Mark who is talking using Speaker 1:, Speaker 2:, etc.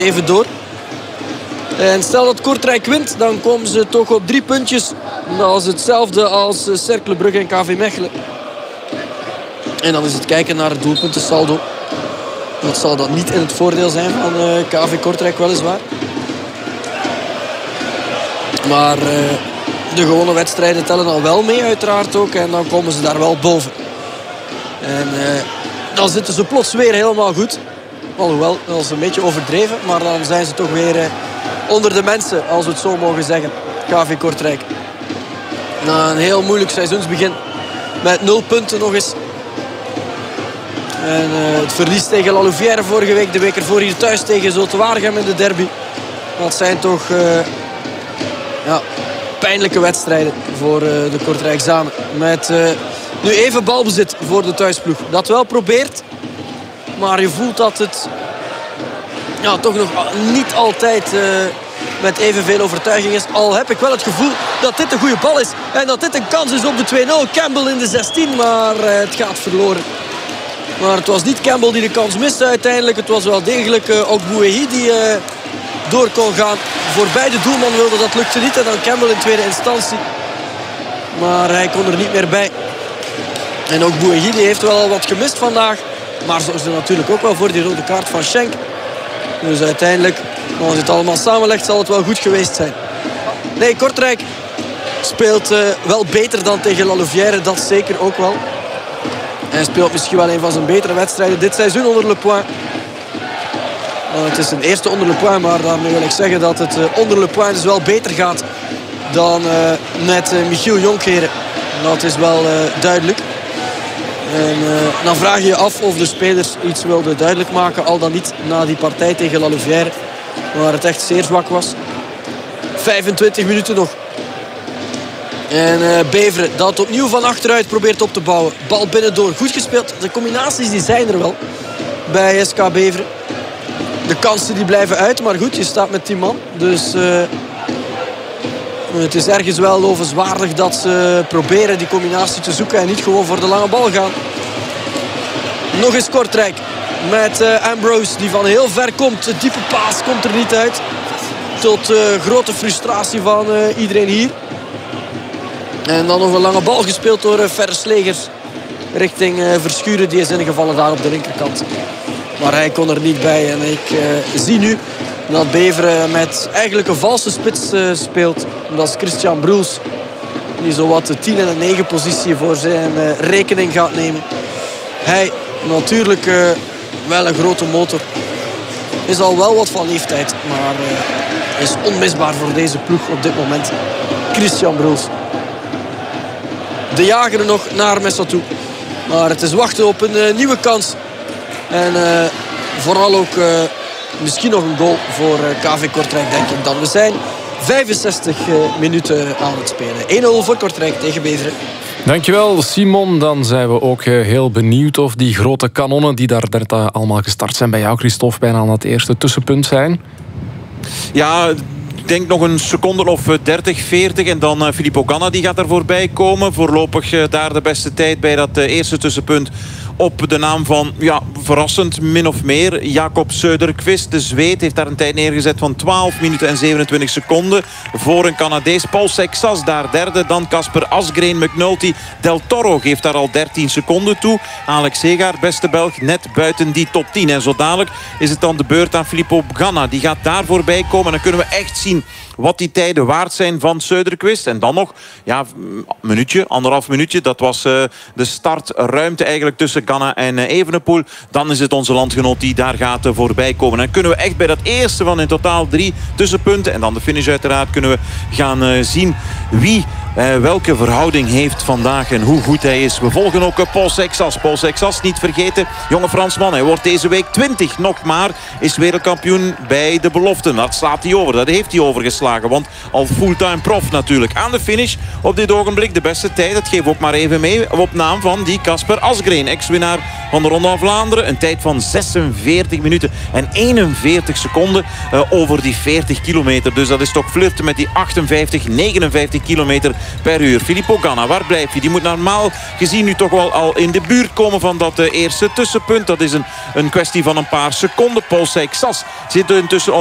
Speaker 1: even door. En stel dat Kortrijk wint, dan komen ze toch op 3 puntjes. Dat is hetzelfde als Cercle Brugge en KV Mechelen. En dan is het kijken naar het doelpuntensaldo. Dat zal dat niet in het voordeel zijn van KV Kortrijk weliswaar. Maar de gewone wedstrijden tellen al wel mee uiteraard ook. En dan komen ze daar wel boven. En dan zitten ze plots weer helemaal goed. Alhoewel, dat is een beetje overdreven. Maar dan zijn ze toch weer onder de mensen, als we het zo mogen zeggen. KV Kortrijk. Na een heel moeilijk seizoensbegin. Met 0 punten nog eens. En het verlies tegen La Louvière vorige week. De week ervoor hier thuis tegen Zulte Waregem in de derby. Dat zijn toch pijnlijke wedstrijden voor de Kortrijkzanen. Met nu even balbezit voor de thuisploeg. Dat wel probeert. Maar je voelt dat het toch nog niet altijd met evenveel overtuiging is. Al heb ik wel het gevoel dat dit een goede bal is. En dat dit een kans is op de 2-0. Campbell in de 16, maar het gaat verloren. Maar het was niet Campbell die de kans miste uiteindelijk. Het was wel degelijk Ogbouehi die door kon gaan. Voorbij de doelman wilde, dat lukte niet. En dan Campbell in tweede instantie. Maar hij kon er niet meer bij. En Ogbouehi die heeft wel al wat gemist vandaag. Maar zorgde natuurlijk ook wel voor die rode kaart van Schenk. Dus uiteindelijk, als je het allemaal samenlegt, zal het wel goed geweest zijn. Nee, Kortrijk speelt wel beter dan tegen La Louvière. Dat zeker ook wel. Hij speelt misschien wel een van zijn betere wedstrijden dit seizoen onder Le Point. Het is een eerste onder Le Point, maar daarmee wil ik zeggen dat het onder Le Point dus wel beter gaat dan met Michiel Jonkeren. Dat is wel duidelijk. En dan vraag je je af of de spelers iets wilden duidelijk maken. Al dan niet na die partij tegen La Louvière. Waar het echt zeer zwak was. 25 minuten nog. En Beveren dat opnieuw van achteruit probeert op te bouwen. Bal binnendoor. Goed gespeeld. De combinaties die zijn er wel bij SK Beveren. De kansen die blijven uit. Maar goed, je staat met 10 man. Dus het is ergens wel lovenswaardig dat ze proberen die combinatie te zoeken. En niet gewoon voor de lange bal gaan. Nog eens Kortrijk. Met Ambrose die van heel ver komt. De diepe paas komt er niet uit. Tot grote frustratie van iedereen hier. En dan nog een lange bal gespeeld door Verre-Slegers. Richting Verschuren. Die is ingevallen daar op de linkerkant. Maar hij kon er niet bij. En ik zie nu dat Beveren met eigenlijk een valse spits speelt. Dat is Christian Broels. Die zowat de 10 en de 9 positie voor zijn rekening gaat nemen. Hij natuurlijk wel een grote motor. Is al wel wat van leeftijd. Maar is onmisbaar voor deze ploeg op dit moment. Christian Broels. De jager nog naar Messa toe. Maar het is wachten op een nieuwe kans. En vooral ook misschien nog een goal voor KV Kortrijk, denk ik dan. We zijn 65 minuten aan het spelen. 1-0 voor Kortrijk tegen Beveren.
Speaker 2: Dankjewel, Simon. Dan zijn we ook heel benieuwd of die grote kanonnen die daar net allemaal gestart zijn bij jou, Christophe, bijna aan het eerste tussenpunt zijn.
Speaker 3: Ja, ik denk nog een seconde of 30, 40. En dan Filippo Ganna die gaat er voorbij komen. Voorlopig daar de beste tijd bij dat eerste tussenpunt. Op de naam van, verrassend min of meer, Jakob Söderqvist. De Zweed heeft daar een tijd neergezet van 12 minuten en 27 seconden. Voor een Canadees. Paul Sexas daar derde. Dan Kasper Asgreen, McNulty. Del Toro geeft daar al 13 seconden toe. Alex Segaard, beste Belg, net buiten die top 10. En zo dadelijk is het dan de beurt aan Filippo Ganna. Die gaat daar voorbij komen. En dan kunnen we echt zien wat die tijden waard zijn van Söderqvist. En dan nog, minuutje, 1,5 minuutje. Dat was de startruimte eigenlijk tussen Ganna en Evenepoel. Dan is het onze landgenoot die daar gaat voorbij komen. En dan kunnen we echt bij dat eerste van in totaal 3 tussenpunten. En dan de finish uiteraard kunnen we gaan zien wie welke verhouding heeft vandaag en hoe goed hij is. We volgen ook Paul Sexas. Paul Sexas, niet vergeten, jonge Fransman. Hij wordt deze week 20 nog maar. Is wereldkampioen bij de beloften. Dat slaat hij over. Dat heeft hij overgeslagen. Want al fulltime prof natuurlijk. Aan de finish op dit ogenblik de beste tijd. Dat geef ook maar even mee. Op naam van die Kasper Asgreen. Ex-winnaar van de Ronde van Vlaanderen. Een tijd van 46 minuten en 41 seconden over die 40 kilometer. Dus dat is toch flirten met die 58, 59 kilometer per uur. Filippo Ganna, waar blijft hij? Die moet normaal gezien nu toch wel al in de buurt komen van dat eerste tussenpunt. Dat is een kwestie van een paar seconden. Paul Seixas zit er intussen